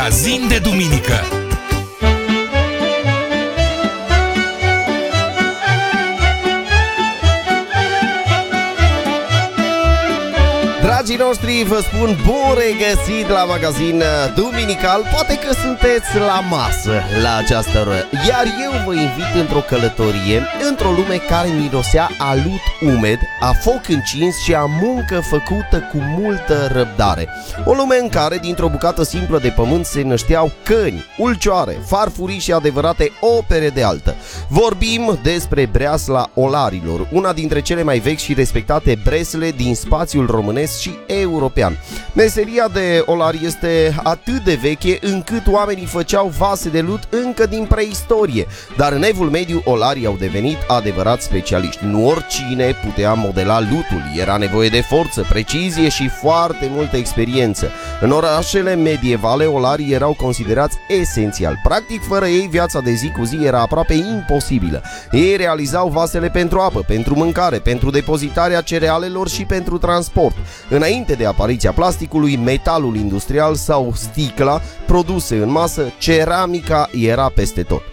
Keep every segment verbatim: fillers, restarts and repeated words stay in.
Magazin de duminică. Dragii noștri, vă spun bun regăsit la magazin duminical. Poate că sunteți la masă la această oră, iar eu vă invit într-o călătorie într-o lume care mirosea a lut umed, a foc încins și a muncă făcută cu multă răbdare. O lume în care dintr-o bucată simplă de pământ se nășteau căni, ulcioare, farfurii și adevărate opere de altă. Vorbim despre breasla olarilor, una dintre cele mai vechi și respectate bresle din spațiul românesc și european. Meseria de olar este atât de veche încât oamenii făceau vase de lut încă din preistorie, dar în evul mediu olarii au devenit adevărați specialiști. Nu oricine putea modela lutul, era nevoie de forță, precizie și foarte multă experiență. În orașele medievale olarii erau considerați esențiali. Practic, fără ei viața de zi cu zi era aproape imposibilă. Ei realizau vasele pentru apă, pentru mâncare, pentru depozitarea cerealelor și pentru transport. Înainte de apariția plasticului, metalul industrial sau sticla produse în masă, ceramica era peste tot.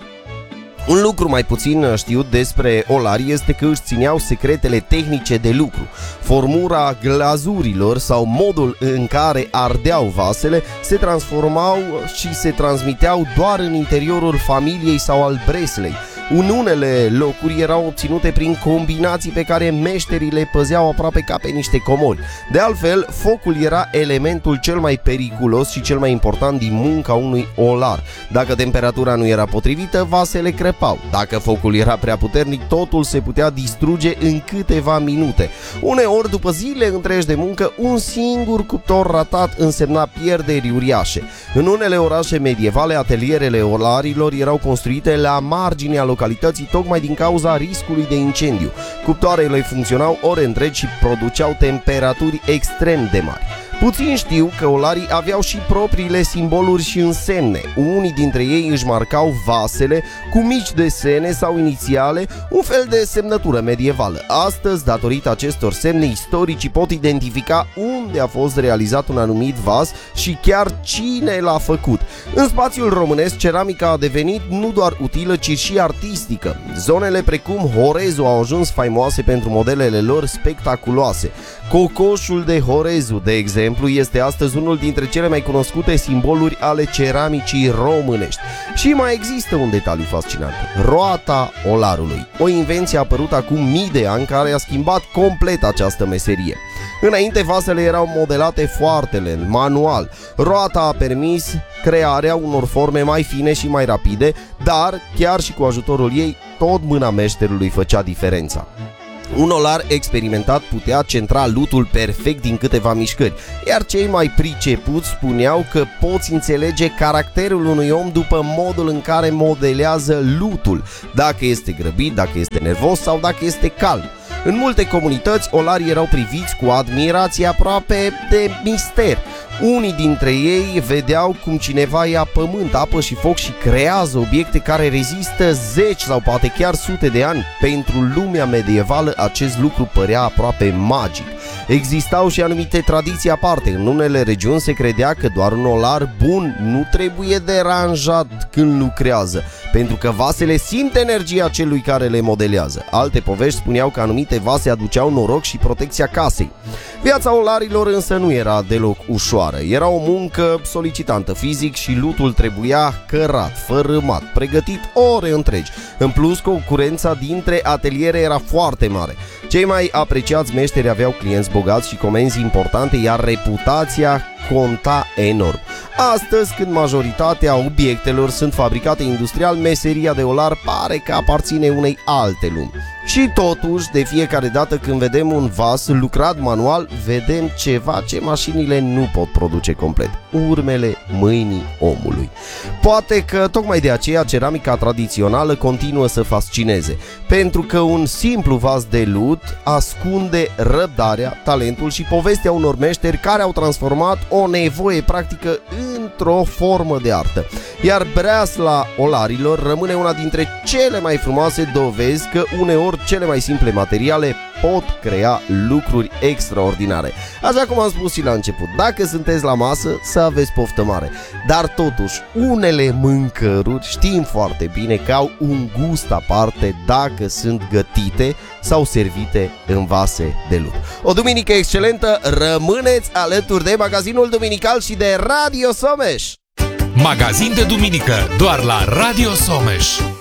Un lucru mai puțin știut despre olari este că își țineau secretele tehnice de lucru. Formura glazurilor sau modul în care ardeau vasele se transformau și se transmiteau doar în interiorul familiei sau al breslei. În unele locuri erau obținute prin combinații pe care meșterii le păzeau aproape ca pe niște comori. De altfel, focul era elementul cel mai periculos și cel mai important din munca unui olar. Dacă temperatura nu era potrivită, vasele crăpau. Dacă focul era prea puternic, totul se putea distruge în câteva minute. Uneori, după zile întregi de muncă, un singur cuptor ratat însemna pierderi uriașe. În unele orașe medievale, atelierele olarilor erau construite la marginea localității tocmai din cauza riscului de incendiu. Cuptoarele funcționau ore întregi și produceau temperaturi extrem de mari. Puțin știu că olarii aveau și propriile simboluri și însemne. Unii dintre ei își marcau vasele cu mici desene sau inițiale, un fel de semnătură medievală. Astăzi, datorită acestor semne, istoricii pot identifica unde a fost realizat un anumit vas și chiar cine l-a făcut. În spațiul românesc, ceramica a devenit nu doar utilă, ci și artistică. Zonele precum Horezu au ajuns faimoase pentru modelele lor spectaculoase. Cocoșul de Horezu, de exemplu, este astăzi unul dintre cele mai cunoscute simboluri ale ceramicii românești. Și mai există un detaliu fascinant: roata olarului, o invenție apărută acum mii de ani care a schimbat complet această meserie. Înainte, vasele erau modelate foarte lent, manual. Roata a permis crearea unor forme mai fine și mai rapide, dar chiar și cu ajutorul ei, tot mâna meșterului făcea diferența. Un olar experimentat putea centra lutul perfect din câteva mișcări, iar cei mai pricepuți spuneau că poți înțelege caracterul unui om după modul în care modelează lutul, dacă este grăbit, dacă este nervos sau dacă este calm. În multe comunități, olarii erau priviți cu admirație, aproape de mister. Unii dintre ei vedeau cum cineva ia pământ, apă și foc și creează obiecte care rezistă zeci sau poate chiar sute de ani. Pentru lumea medievală, acest lucru părea aproape magic. Existau și anumite tradiții aparte. În unele regiuni se credea că doar un olar bun nu trebuie deranjat când lucrează, pentru că vasele simt energia celui care le modelează. Alte povești spuneau că anumite vase aduceau noroc și protecția casei. Viața olarilor însă nu era deloc ușoară. Era o muncă solicitantă fizic și lutul trebuia cărat, fărâmat, pregătit ore întregi. În plus, concurența dintre ateliere era foarte mare. Cei mai apreciați meșteri aveau clienți bogați și comenzi importante, iar reputația conta enorm. Astăzi, când majoritatea obiectelor sunt fabricate industrial, meseria de olar pare că aparține unei alte lumi. Și totuși, de fiecare dată când vedem un vas lucrat manual, vedem ceva ce mașinile nu pot produce complet: urmele mâinii omului. Poate că tocmai de aceea ceramica tradițională continuă să fascineze, pentru că un simplu vas de lut ascunde răbdarea, talentul și povestea unor meșteri care au transformat o nevoie practică într-o formă de artă. Iar breasla olarilor rămâne una dintre cele mai frumoase dovezi că uneori cele mai simple materiale pot crea lucruri extraordinare. Așa cum am spus și la început, dacă sunteți la masă, să aveți poftă mare. Dar totuși, unele mâncăruri știm foarte bine că au un gust aparte dacă sunt gătite sau servite în vase de lut. O duminică excelentă, rămâneți alături de Magazinul Duminical și de Radio Someș. Magazin de duminică, doar la Radio Someș.